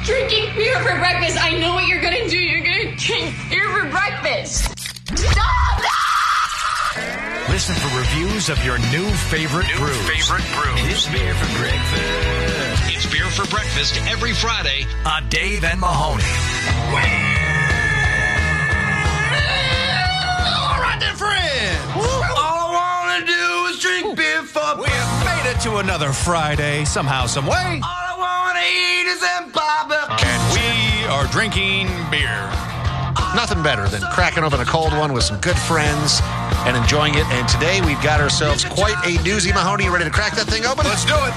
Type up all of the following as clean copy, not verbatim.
drinking beer for breakfast. I know what you're going to do. You're going to drink beer for breakfast. Stop! Listen for reviews of your new favorite brews. It's beer for breakfast. It's beer for breakfast every Friday On Dave and Mahoney. All right then, friends. All I want to do is drink beer for We have made it to another Friday, somehow, some way. All I want to eat is them barbecue. And we are drinking beer. Nothing better than cracking open a cold one with some good friends and enjoying it. And today we've got ourselves quite a doozy. Mahoney, you ready to crack that thing open? Let's do it.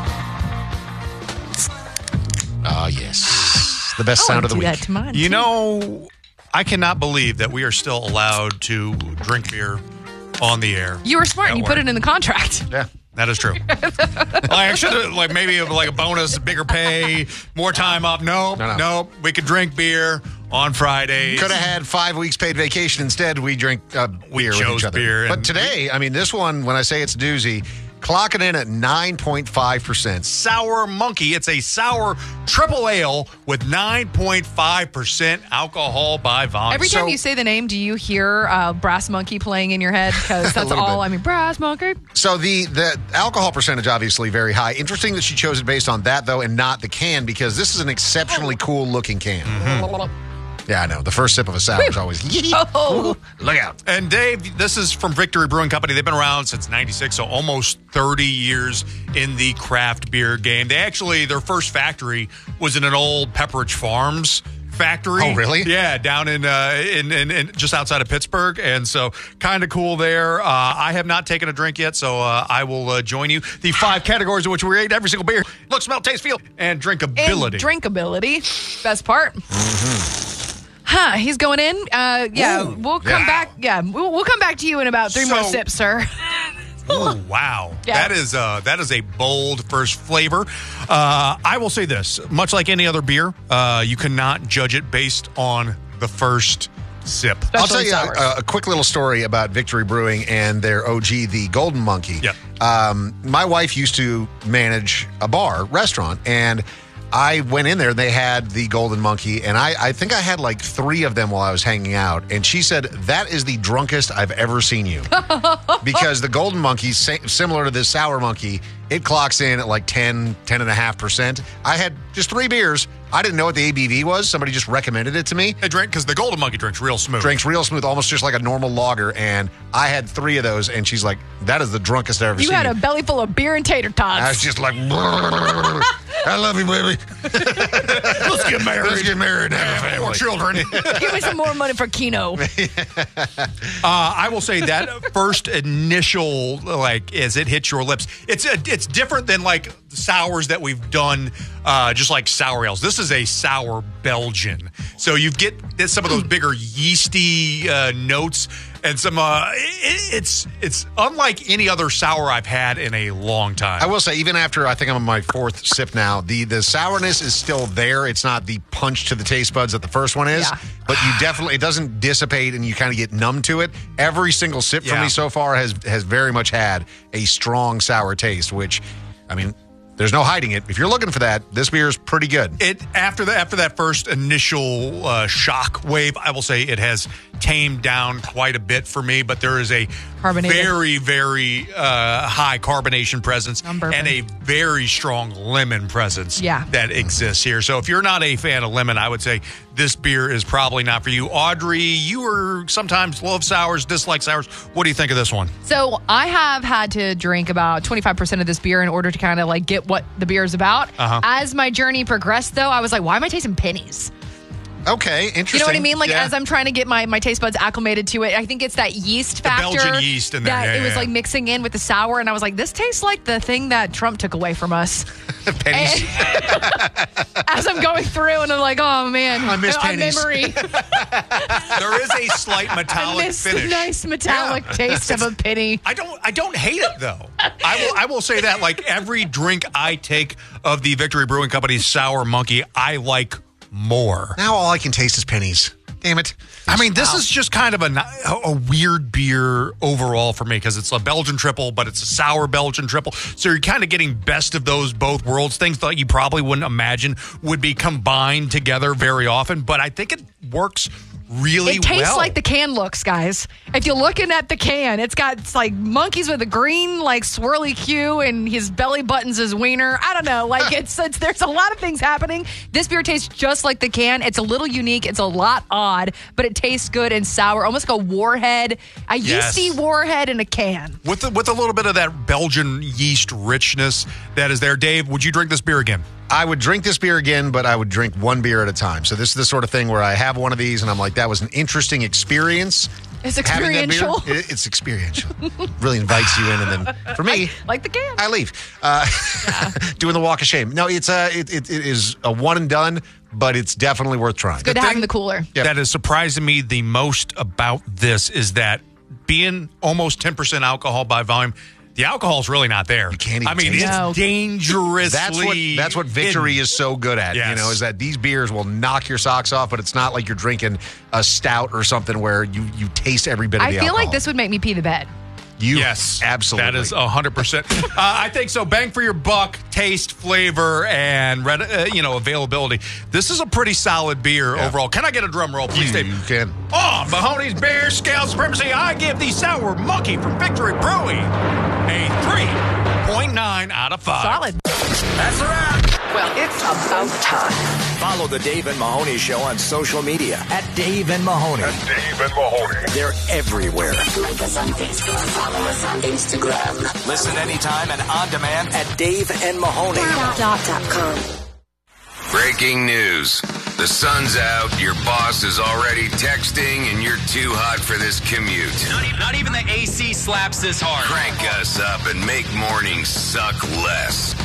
Oh, yes. The best sound of the week. That to mine, You too. know, I cannot believe that we are still allowed to drink beer on the air. You were smart. At You work. put it in the contract. Yeah. That is true. I should have, maybe a bonus, bigger pay, more time off. No. We could drink beer on Fridays. Could have had 5 weeks paid vacation. Instead, we drink beer with chose each other. beer But and today, this one, when I say it's a doozy, clocking in at 9.5%. Sour Monkey. It's a sour triple ale with 9.5% alcohol by volume. Every time you say the name, do you hear Brass Monkey playing in your head? Because that's little all. bit. Brass Monkey. So the alcohol percentage, obviously, very high. Interesting that she chose it based on that, though, and not the can, because this is an exceptionally cool-looking can. Yeah, I know. The first sip of a sour is always, Oh. look out. And Dave, this is from Victory Brewing Company. They've been around since 96, so almost 30 years in the craft beer game. Their first factory was in an old Pepperidge Farms factory. Oh, really? Yeah, down in just outside of Pittsburgh. And so kind of cool there. I have not taken a drink yet, so I will join you. The 5 categories in which we rate every single beer: look, smell, taste, feel, and drinkability. And drinkability. Best part. He's going in. Ooh, we'll come back. Yeah, we'll come back to you in about 3 more sips, sir. Oh, wow. Yeah. That is a bold first flavor. I will say this. Much like any other beer, you cannot judge it based on the first sip. I'll tell you sours. a quick little story about Victory Brewing and their OG, the Golden Monkey. Yep. My wife used to manage a restaurant, and I went in there and they had the Golden Monkey, and I think I had like 3 of them while I was hanging out. And she said, that is the drunkest I've ever seen you. Because the Golden Monkey, similar to this Sour Monkey, it clocks in at like 10.5%. I had just 3 beers. I didn't know what the ABV was. Somebody just recommended it to me. I drink because the Golden Monkey drinks real smooth. Drinks real smooth, almost just like a normal lager. And I had 3 of those, and she's like, that is the drunkest I've ever seen You had a belly full of beer and tater tots. I was just like, I love you, baby. Let's get married. Let's get married and have a family. More children. Give me some more money for Keno. I will say that first initial, as it hits your lips, it's different than like sours that we've done, just like sour ales. This is a sour Belgian, so you get some of those bigger yeasty notes, and some. It's unlike any other sour I've had in a long time. I will say, even after I think I'm on my 4th sip now, the sourness is still there. It's not the punch to the taste buds that the first one is, Yeah. but it doesn't dissipate, and you kind of get numb to it. Every single sip from Yeah. me so far has very much had a strong sour taste, which, there's no hiding it. If you're looking for that, this beer is pretty good. After that first initial shock wave, I will say it has tamed down quite a bit for me, but there is a Carbonated. very, very high carbonation presence Bourbon. and a very strong lemon presence Yeah. that exists here. So if you're not a fan of lemon, I would say this beer is probably not for you. Audrey, you are sometimes love sours, dislike sours. What do you think of this one? So I have had to drink about 25% of this beer in order to kind of like get what the beer is about. As my journey progressed, though, I was like, why am I tasting pennies? Okay, interesting. You know what I mean? Like, Yeah. as I'm trying to get my taste buds acclimated to it, I think it's that yeast factor. Belgian yeast in there. That Yeah, it yeah, was yeah. like mixing in with the sour, and I was like, this tastes like the thing that Trump took away from us. Pennies. As I'm going through, and I'm like, oh man, I miss on pennies. memory. There is a slight I metallic miss finish. the nice metallic taste of a penny. I don't hate it though. I will say that like every drink I take of the Victory Brewing Company's Sour Monkey, I like more. Now all I can taste is pennies. Damn it. I mean, this is just kind of a weird beer overall for me because it's a Belgian triple, but it's a sour Belgian triple. So you're kind of getting best of those both worlds, things that you probably wouldn't imagine would be combined together very often. But I think it works really well. It tastes like the can looks, guys. If you're looking at the can, it's like monkeys with a green, like swirly Q, and his belly button's his wiener. I don't know. Like it's there's a lot of things happening. This beer tastes just like the can. It's a little unique. It's a lot odd, but it tastes good and sour, almost like a Warhead. You see Warhead in a can. With a little bit of that Belgian yeast richness that is there. Dave, would you drink this beer again? I would drink this beer again, but I would drink one beer at a time. So this is the sort of thing where I have one of these and I'm like, that was an interesting experience. It's experiential. It's experiential. Really invites you in, and then for me, like the can, I leave. Doing the walk of shame. No, it is a one and done, but it's definitely worth trying. It's good to have in the cooler. Yep. That is surprising me the most about this is that being almost 10% alcohol by volume, the alcohol's really not there. You can't even taste it. It's dangerously. That's what Victory is so good at. Yes. You know, is that these beers will knock your socks off, but it's not like you're drinking a stout or something where you taste every bit of the alcohol. I feel like this would make me pee the bed. Yes, absolutely. That is 100%. I think so. Bang for your buck, taste, flavor, and availability. This is a pretty solid beer overall. Can I get a drum roll, please, Dave? You can. On Mahoney's Beer Scale Supremacy, I give the Sour Monkey from Victory Brewing a 3.9 out of 5. Solid. That's a wrap. Well, it's about time. Follow the Dave and Mahoney Show on social media at Dave and Mahoney. They're everywhere. Like us on Facebook. Follow us on Instagram. Listen anytime and on demand at DaveandMahoney.com. Breaking news. The sun's out, your boss is already texting, and you're too hot for this commute. Not even the AC slaps this hard. Crank us up and make mornings suck less.